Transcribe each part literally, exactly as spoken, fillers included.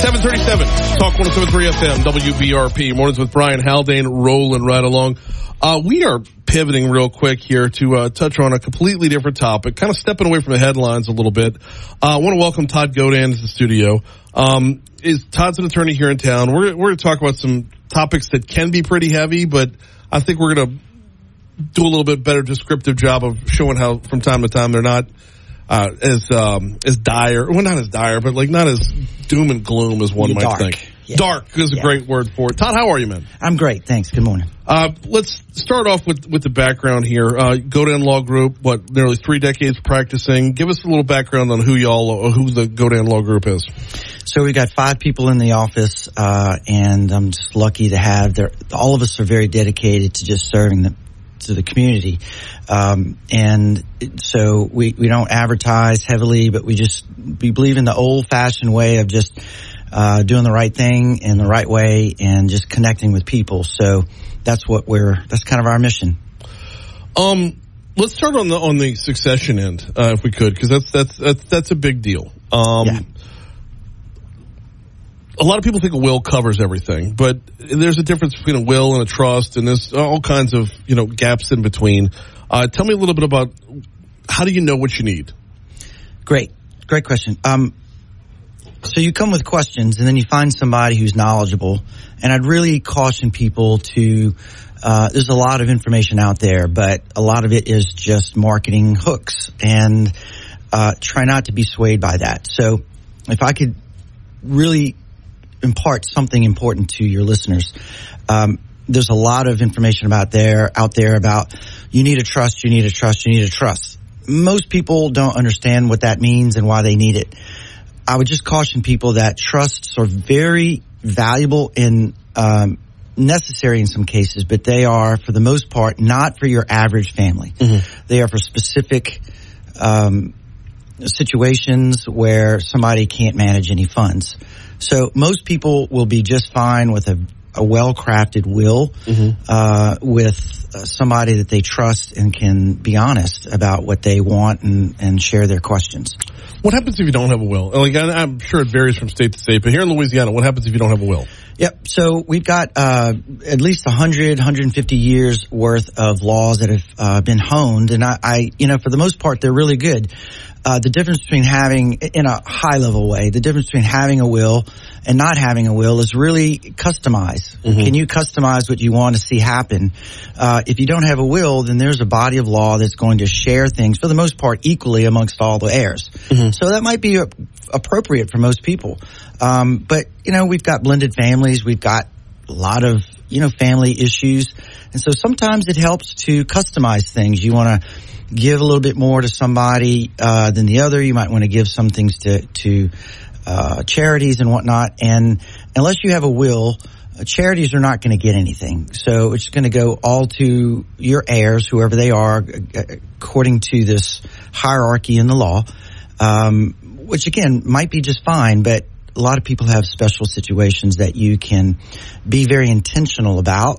seven thirty-seven, Talk one oh seven point three F M, W B R P. Mornings with Brian Haldane, rolling right along. Uh, we are pivoting real quick here to uh, touch on a completely different topic, kind of stepping away from the headlines a little bit. Uh, I want to welcome Todd Godan to the studio. Um, is Todd's an attorney here in town. We're, we're going to talk about some topics that can be pretty heavy, but I think we're going to do a little bit better descriptive job of showing how from time to time they're not uh, as um, as dire, well, not as dire, but like not as doom and gloom as one You're might dark. think. Yeah. Dark is a yeah. great word for it. Todd, how are you, man? I'm great, thanks. Good morning. Uh, let's start off with, with the background here. Uh, Godan Law Group, what, nearly three decades practicing. Give us a little background on who y'all, or who the Godan Law Group is. So we got five people in the office, uh, and I'm just lucky to have, their, all of us are very dedicated to just serving the, to the community. Um, and so we, we don't advertise heavily, but we just, we believe in the old fashioned way of just, uh, doing the right thing in the right way and just connecting with people. So that's what we're, that's kind of our mission. Um, let's start on the, on the succession end, uh, if we could, because that's, that's, that's, that's a big deal. Um, yeah. A lot of people think a will covers everything, but there's a difference between a will and a trust, and there's all kinds of, you know, gaps in between. Uh, tell me a little bit about how do you know what you need? Great. Great question. Um, so you come with questions, and then you find somebody who's knowledgeable, and I'd really caution people to, uh, there's a lot of information out there, but a lot of it is just marketing hooks, and uh, try not to be swayed by that. So if I could really impart something important to your listeners. Um, there's a lot of information about there, out there about you need a trust, you need a trust, you need a trust. Most people don't understand what that means and why they need it. I would just caution people that trusts are very valuable and um, necessary in some cases, but they are, for the most part, not for your average family. Mm-hmm. They are for specific um, situations where somebody can't manage any funds. So most people will be just fine with a, a well-crafted will, mm-hmm. uh, with uh, somebody that they trust and can be honest about what they want and, and share their questions. What happens if you don't have a will? Like, I, I'm sure it varies from state to state, but here in Louisiana, what happens if you don't have a will? Yep. So we've got uh, at least one hundred, one hundred fifty years worth of laws that have uh, been honed, and I, I, you know, for the most part, they're really good. Uh, the difference between having, in a high-level way, the difference between having a will and not having a will is really customize. Mm-hmm. Can you customize what you want to see happen? Uh, if you don't have a will, then there's a body of law that's going to share things, for the most part, equally amongst all the heirs. Mm-hmm. So that might be a, appropriate for most people. Um, but, you know, we've got blended families. We've got a lot of, you know, family issues. And so sometimes it helps to customize things. You want to give a little bit more to somebody uh, than the other. You might want to give some things to to uh, charities and whatnot. And unless you have a will, uh, charities are not going to get anything. So it's going to go all to your heirs, whoever they are, according to this hierarchy in the law, um, which, again, might be just fine, but a lot of people have special situations that you can be very intentional about.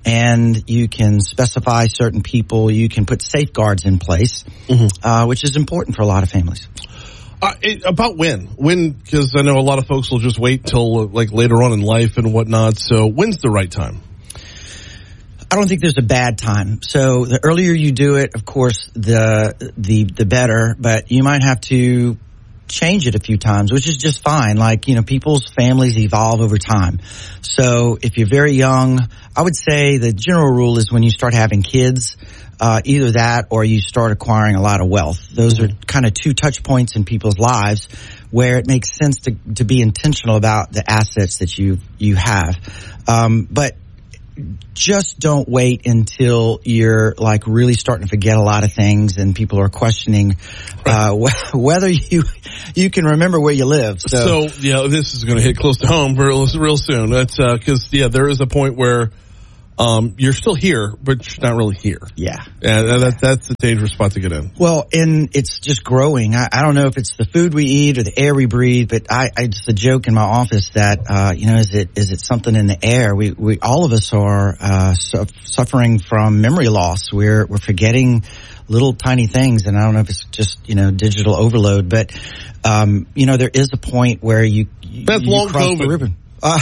And you can specify certain people. You can put safeguards in place, mm-hmm. uh, which is important for a lot of families. Uh, it, about when? When? Because I know a lot of folks will just wait till uh, like later on in life and whatnot. So when's the right time? I don't think there's a bad time. So the earlier you do it, of course, the the the better. But you might have to change it a few times, which is just fine. Like, you know, people's families evolve over time. So if you're very young, I would say the general rule is when you start having kids, uh, either that or you start acquiring a lot of wealth. Those mm-hmm. are kind of two touch points in people's lives where it makes sense to, to be intentional about the assets that you, you have. Um, but just don't wait until you're like really starting to forget a lot of things and people are questioning uh, wh- whether you you can remember where you live. So, so yeah, this is going to hit close to home real, real soon. That's because, uh, yeah, there is a point where um, you're still here, but you're not really here. Yeah. And that, that's a dangerous spot to get in. Well, and it's just growing. I, I don't know if it's the food we eat or the air we breathe, but I, I just a joke in my office that, uh, you know, is it, is it something in the air? We, we, all of us are, uh, su- suffering from memory loss. We're, we're forgetting little tiny things. And I don't know if it's just, you know, digital overload, but, um, you know, there is a point where you, you, That's you long cross COVID. the ribbon. Uh,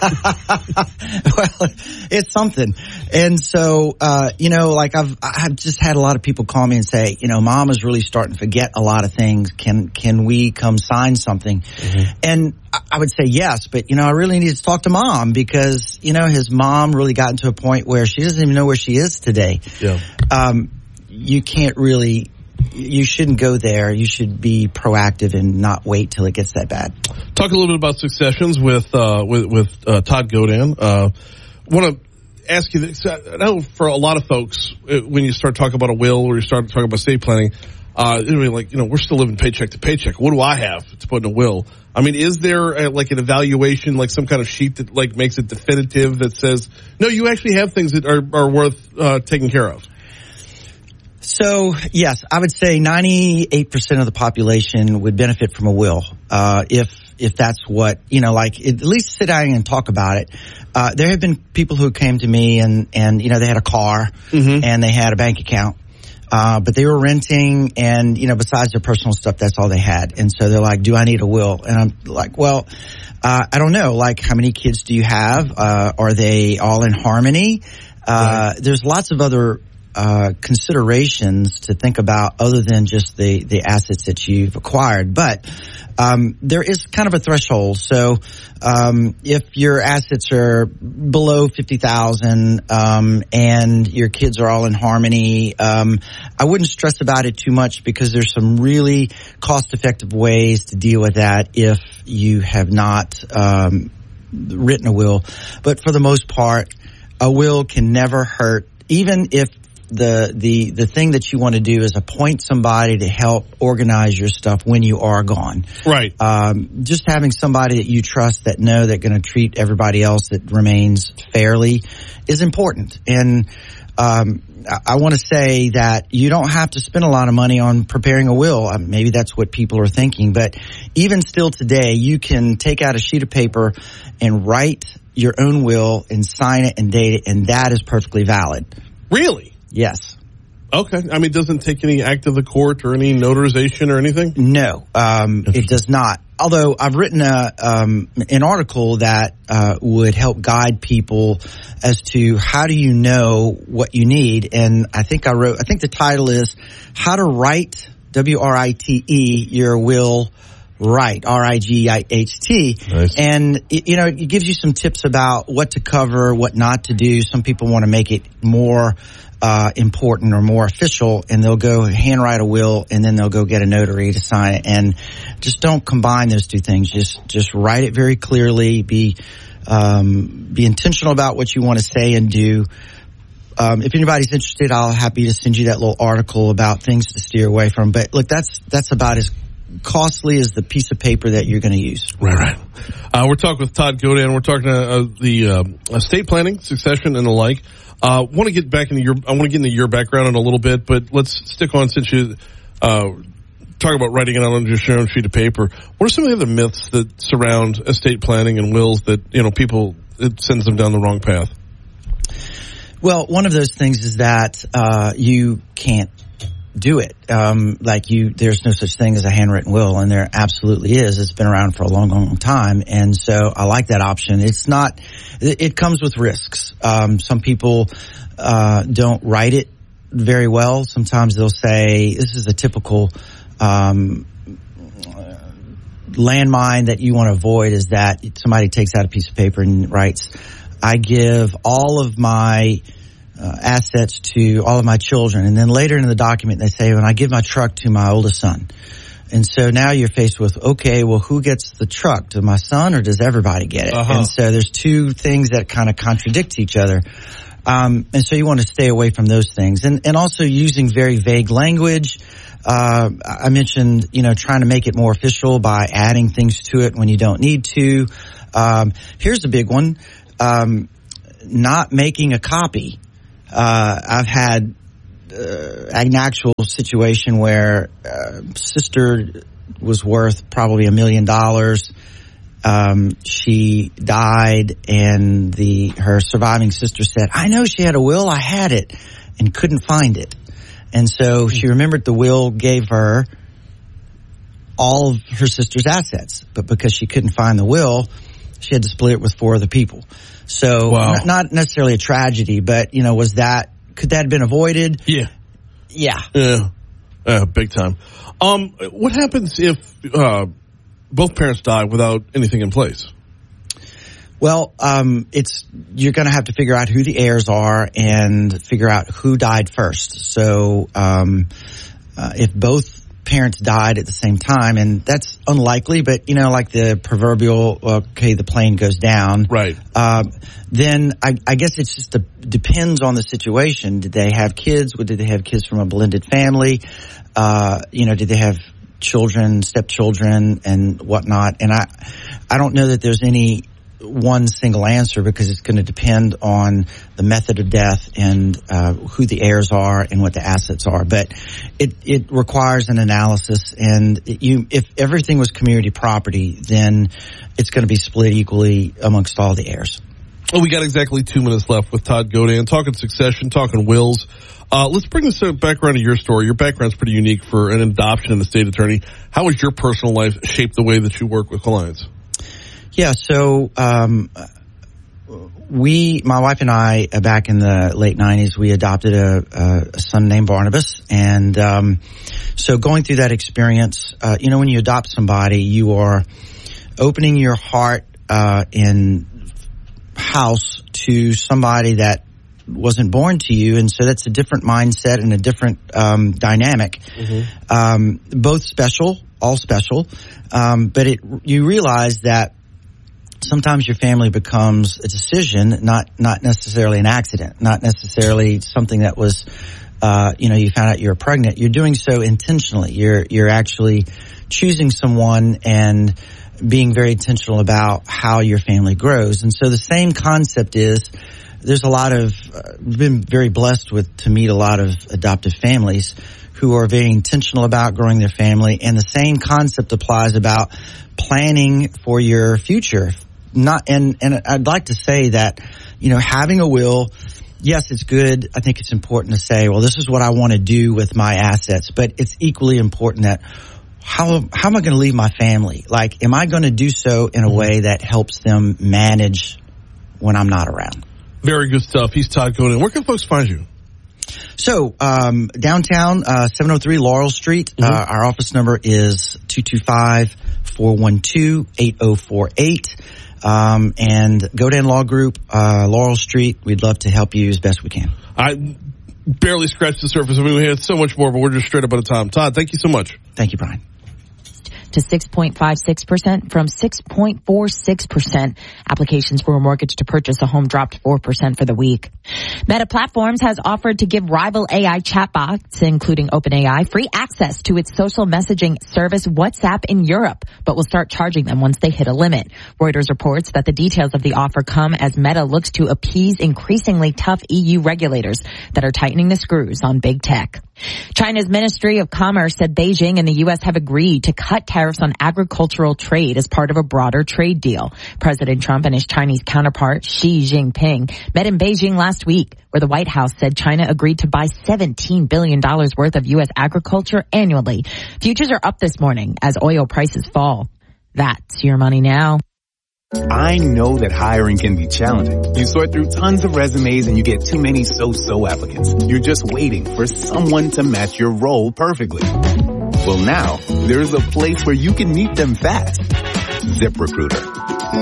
well, it's something. And so, uh, you know, like I've, I've just had a lot of people call me and say, you know, mom is really starting to forget a lot of things. Can, can we come sign something? Mm-hmm. And I would say yes, but you know, I really need to talk to mom because, you know, his mom really gotten to a point where she doesn't even know where she is today. Yeah. Um, you can't really, you shouldn't go there. You should be proactive and not wait till it gets that bad. Talk a little bit about successions with uh, with, with uh, Todd Godan. Uh, want to ask you this. I know for a lot of folks, when you start talking about a will or you start talking about estate planning, uh, anyway, like, you know, we're still living paycheck to paycheck. What do I have to put in a will? I mean, is there a, like an evaluation, like some kind of sheet that like makes it definitive that says, no, you actually have things that are, are worth uh, taking care of? So, yes, I would say ninety-eight percent of the population would benefit from a will, uh, if, if that's what, you know, like, at least sit down and talk about it. Uh, there have been people who came to me and, and, you know, they had a car mm-hmm. and they had a bank account, uh, but they were renting and, you know, besides their personal stuff, that's all they had. And so they're like, do I need a will? And I'm like, well, uh, I don't know. Like, how many kids do you have? Uh, are they all in harmony? Uh, right. There's lots of other Uh, considerations to think about other than just the, the assets that you've acquired. But um, there is kind of a threshold. So um, if your assets are below fifty thousand dollars um, and your kids are all in harmony, um, I wouldn't stress about it too much because there's some really cost-effective ways to deal with that if you have not um, written a will. But for the most part, a will can never hurt, even if the the the thing that you want to do is appoint somebody to help organize your stuff when you are gone. Right. Um, just having somebody that you trust that know they're going to treat everybody else that remains fairly is important. And um, I, I want to say that you don't have to spend a lot of money on preparing a will. Um, maybe that's what people are thinking. But even still today, you can take out a sheet of paper and write your own will and sign it and date it, and that is perfectly valid. Really? Yes. Okay. I mean, it doesn't take any act of the court or any notarization or anything? No, um, it does not. Although I've written a, um, an article that uh, would help guide people as to how do you know what you need. And I think I wrote, I think the title is How to Write, W R I T E, Your Will Right, R I G I H T. Nice. And, it, you know, it gives you some tips about what to cover, what not to do. Some people want to make it more uh important or more official, and they'll go handwrite a will, and then they'll go get a notary to sign it. And just don't combine those two things. Just just write it very clearly. Be um be intentional about what you want to say and do. Um, if anybody's interested, I'll happy to send you that little article about things to steer away from. But look, that's that's about as costly as the piece of paper that you're going to use. Right, right. Uh, we're talking with Todd Godan. We're talking uh, the uh, estate planning, succession, and the like. Uh, want to get back into your, I want to get into your background in a little bit, but let's stick on since you, uh, talk about writing it out on just your own sheet of paper. What are some of the other myths that surround estate planning and wills that, you know, people, it sends them down the wrong path? Well, one of those things is that, uh, you can't do it. Um, like you, there's no such thing as a handwritten will, and there absolutely is. It's been around for a long, long time. And so I like that option. It's not, it, it comes with risks. Um, some people, uh, don't write it very well. Sometimes they'll say, this is a typical, um, landmine that you want to avoid is that somebody takes out a piece of paper and writes, I give all of my Uh, assets to all of my children. And then later in the document, they say, when I give my truck to my oldest son. And so now you're faced with, okay, well, who gets the truck? To my son, or does everybody get it? Uh-huh. And so there's two things that kind of contradict each other. Um, and so you want to stay away from those things. And, and also using very vague language. Uh, I mentioned, you know, trying to make it more official by adding things to it when you don't need to. Um, here's a big one. Um, not making a copy. Uh, I've had uh, an actual situation where uh, sister was worth probably a million dollars. Um, she died, and the her surviving sister said, "I know she had a will. I had it, and couldn't find it." And so she remembered the will gave her all of her sister's assets, but because she couldn't find the will, she had to split it with four other people. So wow. not, not necessarily a tragedy, but you know, was that could that have been avoided? Yeah, yeah, yeah, uh, big time. Um, what happens if uh, both parents die without anything in place? Well, um, it's you're going to have to figure out who the heirs are and figure out who died first. So um, uh, if both parents died at the same time, and that's unlikely, but you know, like the proverbial, okay, the plane goes down, right? Uh, then I, I guess it's just a, depends on the situation. Did they have kids? Or did they have kids from a blended family? Uh, you know, did they have children, stepchildren, and whatnot? And I, I don't know that there's any one single answer because it's going to depend on the method of death and uh, who the heirs are and what the assets are. But it, it requires an analysis, and it, you, if everything was community property, then it's going to be split equally amongst all the heirs. Well, we got exactly two minutes left with Todd Godan, talking succession, talking wills. Uh, let's bring this back around to your story. Your background's pretty unique for an adoption and a state attorney. How has your personal life shaped the way that you work with clients? Yeah, so um, we, my wife and I, uh, back in the late nineties, we adopted a, a son named Barnabas. And um, so going through that experience, uh, you know, when you adopt somebody, you are opening your heart uh, and house to somebody that wasn't born to you. And so that's a different mindset and a different um, dynamic. Mm-hmm. Um, both special, all special. Um, but it you realize that sometimes your family becomes a decision, not not necessarily an accident, not necessarily something that was, uh, you know, you found out you were pregnant. You're doing so intentionally. You're you're actually choosing someone and being very intentional about how your family grows. And so the same concept is there's a lot of, uh, been very blessed with to meet a lot of adoptive families who are very intentional about growing their family. And the same concept applies about planning for your future. Not, and, and I'd like to say that, you know, having a will, yes, it's good. I think it's important to say, well, this is what I want to do with my assets, but it's equally important that how, how am I going to leave my family? Like, am I going to do so in a way that helps them manage when I'm not around? Very good stuff. He's Todd Godan. Where can folks find you? So, um, downtown, uh, seven oh three Laurel Street. Mm-hmm. Uh, our office number is two two five, four one two, eight oh four eight. Um, and Godan Law Group, uh, Laurel Street. We'd love to help you as best we can. I barely scratched the surface. I mean, we had so much more, but we're just straight up out of time. Todd, thank you so much. Thank you, Brian. To six point five six percent from six point four six percent. Applications for a mortgage to purchase a home dropped four percent for the week. Meta Platforms has offered to give rival A I chatbots, including OpenAI, free access to its social messaging service WhatsApp in Europe, but will start charging them once they hit a limit. Reuters reports that the details of the offer come as Meta looks to appease increasingly tough E U regulators that are tightening the screws on big tech. China's Ministry of Commerce said Beijing and the U S have agreed to cut tariffs on agricultural trade as part of a broader trade deal. President Trump and his Chinese counterpart Xi Jinping met in Beijing last week, where the White House said China agreed to buy seventeen billion dollars worth of U S agriculture annually. Futures are up this morning as oil prices fall. That's your money now. I know that hiring can be challenging. You sort through tons of resumes and you get too many so-so applicants. You're just waiting for someone to match your role perfectly. Well, now there's a place where you can meet them fast. ZipRecruiter.